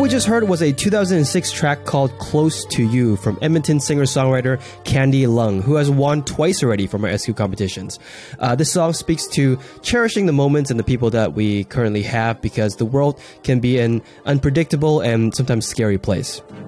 we just heard was a 2006 track called Close to You from Edmonton singer-songwriter Candy Lung, who has won twice already from our SQ competitions. This song speaks to cherishing the moments and the people that we currently have because the world can be an unpredictable and sometimes scary place.